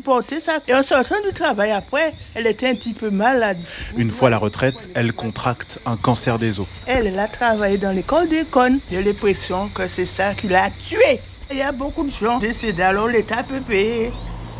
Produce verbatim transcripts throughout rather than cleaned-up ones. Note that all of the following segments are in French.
supporter ça. Et en sortant du travail après, elle était un petit peu malade. Une fois à la retraite, elle contracte un cancer des os. Elle, elle a travaillé dans l'école d'école. J'ai l'impression que c'est ça qui l'a tuée. Il y a beaucoup de gens décédés, alors l'État peut payer.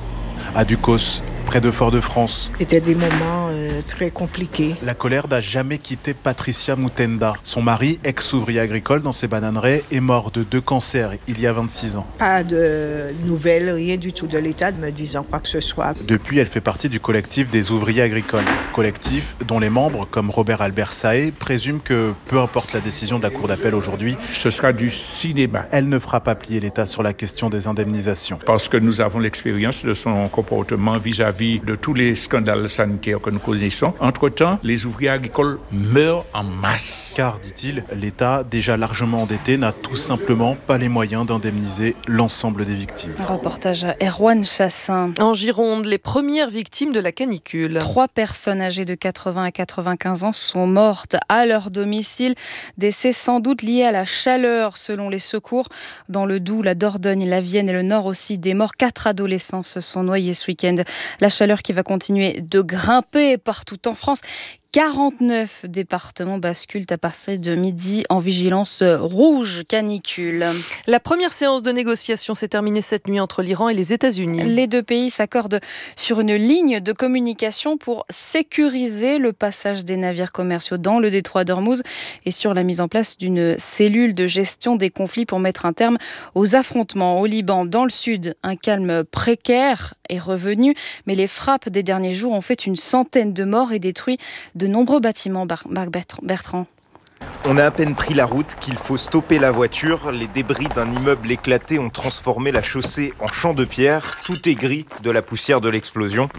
À Ducos, près de Fort-de-France. C'était des moments euh, très compliqués. La colère n'a jamais quitté Patricia Mutenda. Son mari, ex-ouvrier agricole dans ses bananeraies, est mort de deux cancers il y a vingt-six ans. Pas de nouvelles, rien du tout de l'État me disant quoi que ce soit. Depuis, elle fait partie du collectif des ouvriers agricoles. Collectif dont les membres, comme Robert Albert Saé, présument que, peu importe la décision de la Cour d'appel aujourd'hui, ce sera du cinéma. Elle ne fera pas plier l'État sur la question des indemnisations. Parce que nous avons l'expérience de son comportement vis-à-vis de tous les scandales sanitaires que nous connaissons. Entre-temps, les ouvriers agricoles meurent en masse. Car, dit-il, l'État, déjà largement endetté, n'a tout simplement pas les moyens d'indemniser l'ensemble des victimes. Un reportage à Erwan Chassin. En Gironde, les premières victimes de la canicule. Trois personnes âgées de quatre-vingts à quatre-vingt-quinze ans sont mortes à leur domicile. Décès sans doute liés à la chaleur, selon les secours. Dans le Doubs, la Dordogne, la Vienne et le Nord aussi, des morts. Quatre adolescents se sont noyés ce week-end. La chaleur qui va continuer de grimper partout en France. quarante-neuf départements basculent à partir de midi en vigilance rouge canicule. La première séance de négociation s'est terminée cette nuit entre l'Iran et les États-Unis. Les deux pays s'accordent sur une ligne de communication pour sécuriser le passage des navires commerciaux dans le détroit d'Ormuz et sur la mise en place d'une cellule de gestion des conflits pour mettre un terme aux affrontements. Au Liban, dans le sud, un calme précaire est revenu, mais les frappes des derniers jours ont fait une centaine de morts et détruit de nombreux bâtiments. Marc Bertrand. On a à peine pris la route qu'il faut stopper la voiture. Les débris d'un immeuble éclaté ont transformé la chaussée en champ de pierre. Tout est gris de la poussière de l'explosion.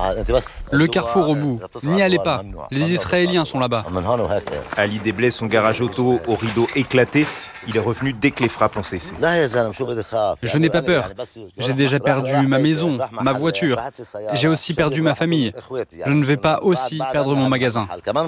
Le carrefour au bout. N'y allez pas. Les Israéliens sont là-bas. Ali déblait son garage auto au rideau éclaté. Il est revenu dès que les frappes ont cessé. Je n'ai pas peur. J'ai déjà perdu ma maison, ma voiture. J'ai aussi perdu ma famille. Je ne vais pas aussi perdre mon magasin.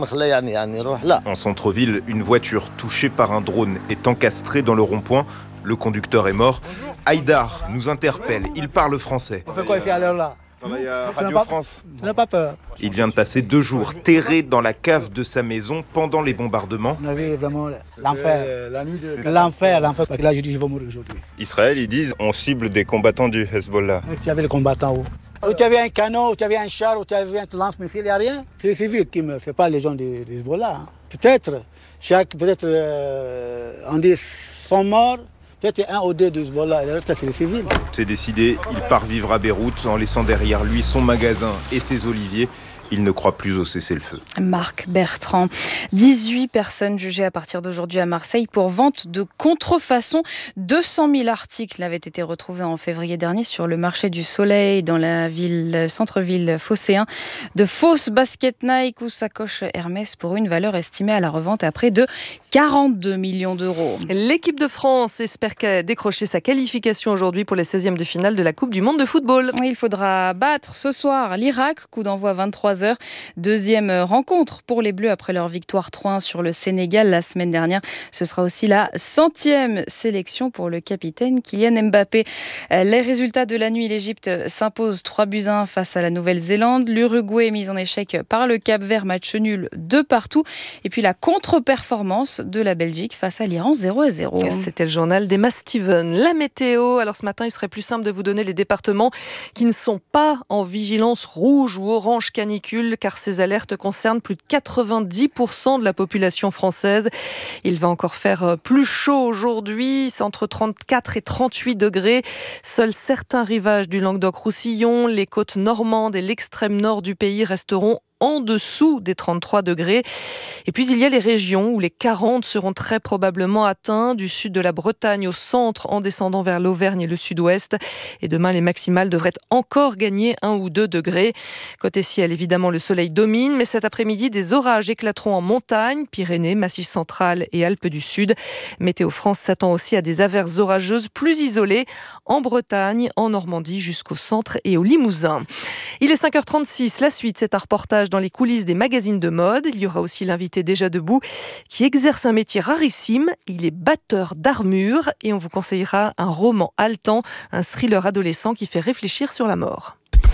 En centre-ville, une voiture touchée par un drone est encastrée dans le rond-point. Le conducteur est mort. Haïdar nous interpelle. Il parle français. On fait quoi ici à l'heure là? Radio France. Tu n'as pas peur? Il vient de passer deux jours terré dans la cave de sa maison pendant les bombardements. On avait vraiment l'enfer. L'enfer, l'enfer. Là, je dis, je vais mourir aujourd'hui. Israël, ils disent, on cible des combattants du Hezbollah. Tu avais les combattants où? Où tu avais un canon, où tu avais un char, où tu avais un lance-missile, il n'y a rien. C'est les civils qui meurent, ce n'est pas les gens du Hezbollah. Hein. Peut-être, chaque, peut-être, euh, on dit cent morts. Peut-être un ou deux de Hezbollah, et le reste, c'est les civils. C'est décidé, il part vivre à Beyrouth en laissant derrière lui son magasin et ses oliviers. Il ne croit plus au cessez-le-feu. Marc Bertrand. dix-huit personnes jugées à partir d'aujourd'hui à Marseille pour vente de contrefaçon. deux cent mille articles avaient été retrouvés en février dernier sur le marché du Soleil dans la ville, centre-ville phocéen. De fausses baskets Nike ou sacoches Hermès pour une valeur estimée à la revente à près de quarante-deux millions d'euros. L'équipe de France espère décrocher sa qualification aujourd'hui pour les seizièmes de finale de la Coupe du Monde de football. Il faudra battre ce soir l'Irak, coup d'envoi à vingt-trois heures. Deuxième rencontre pour les Bleus après leur victoire trois un sur le Sénégal la semaine dernière. Ce sera aussi la centième sélection pour le capitaine Kylian Mbappé. Les résultats de la nuit, l'Égypte s'impose trois buts à un face à la Nouvelle-Zélande. L'Uruguay est mise en échec par le Cap-Vert, match nul de partout. Et puis la contre-performance de la Belgique face à l'Iran, zéro à zéro. C'était le journal d'Emma Steven. La météo, alors ce matin, il serait plus simple de vous donner les départements qui ne sont pas en vigilance rouge ou orange canicule, car ces alertes concernent plus de quatre-vingt-dix pour cent de la population française. Il va encore faire plus chaud aujourd'hui, c'est entre trente-quatre et trente-huit degrés. Seuls certains rivages du Languedoc-Roussillon, les côtes normandes et l'extrême nord du pays resteront en dessous des trente-trois degrés. Et puis il y a les régions où les quarante seront très probablement atteints, du sud de la Bretagne au centre en descendant vers l'Auvergne et le sud-ouest. Et demain, les maximales devraient encore gagner un ou deux degrés. Côté ciel, évidemment, le soleil domine, mais cet après-midi, des orages éclateront en montagne, Pyrénées, Massif central et Alpes du Sud. Météo France s'attend aussi à des averses orageuses plus isolées en Bretagne, en Normandie, jusqu'au centre et au Limousin. Il est cinq heures trente-six, la suite, c'est un reportage dans les coulisses des magazines de mode. Il y aura aussi l'invité déjà debout qui exerce un métier rarissime. Il est batteur d'armure et on vous conseillera un roman haletant, un thriller adolescent qui fait réfléchir sur la mort.